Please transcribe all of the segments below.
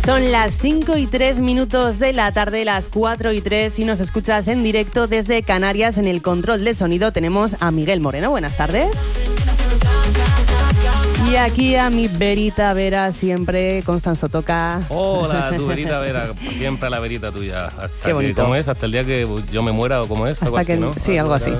Son las 5:03 de la tarde, las 4:03, y nos escuchas en directo desde Canarias. En el control del sonido tenemos a Miguel Moreno. Buenas tardes. Y aquí a mi Verita Vera, siempre, Constanzo Toca. Hola, tu Verita Vera, siempre la Verita tuya. Hasta Qué bonito. Que, ¿cómo es? Hasta el día que yo me muera, ¿o cómo es? Hasta que, ¿no? Sí, algo así.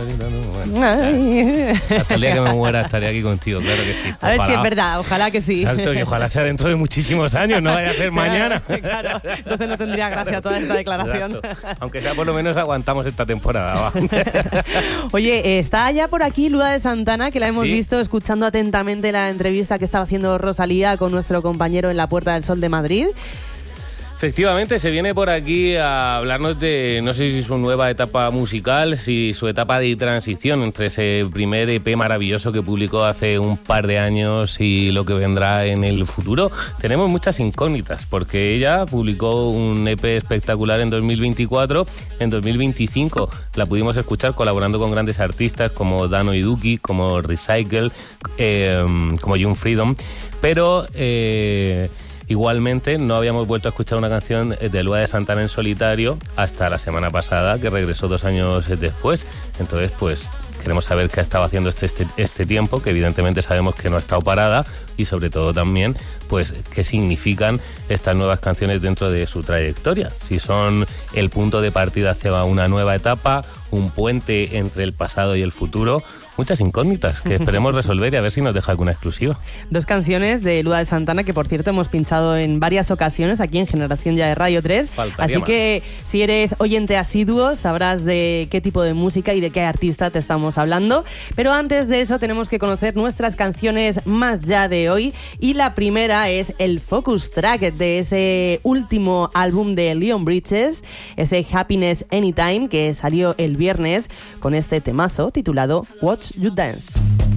Hasta el día que me muera estaré aquí contigo, claro que sí. A ver si es verdad, ojalá que sí. Exacto, y ojalá sea dentro de muchísimos años, no vaya a ser mañana. Claro, entonces no tendría gracia toda esta declaración. Exacto. Aunque sea por lo menos aguantamos esta temporada, va. Oye, está ya por aquí Lua de Santana, que la hemos visto escuchando atentamente la entrevista que estaba haciendo Rosalía con nuestro compañero en la Puerta del Sol de Madrid. Efectivamente, se viene por aquí a hablarnos de, no sé si su nueva etapa musical, si su etapa de transición entre ese primer EP maravilloso que publicó hace un par de años y lo que vendrá en el futuro. Tenemos muchas incógnitas, porque ella publicó un EP espectacular en 2024, en 2025 la pudimos escuchar colaborando con grandes artistas como Dano y Duki, como Recycle, como Young Freedom, pero igualmente no habíamos vuelto a escuchar una canción de Lua de Santana en solitario hasta la semana pasada, que regresó 2 años después. Entonces, pues queremos saber qué ha estado haciendo este tiempo, que evidentemente sabemos que no ha estado parada, y sobre todo también, pues, qué significan estas nuevas canciones dentro de su trayectoria. Si son el punto de partida hacia una nueva etapa, un puente entre el pasado y el futuro. Muchas incógnitas que esperemos resolver y a ver si nos deja alguna exclusiva. 2 canciones de Lua de Santana que, por cierto, hemos pinchado en varias ocasiones aquí en Generación Ya de Radio 3. Faltaría Así más. que si eres oyente asiduo sabrás de qué tipo de música y de qué artista te estamos hablando. Pero antes de eso tenemos que conocer nuestras canciones más ya de hoy, y la primera es el focus track de ese último álbum de Leon Bridges, ese Happiness Anytime, que salió el viernes con este temazo titulado Watch You Dance.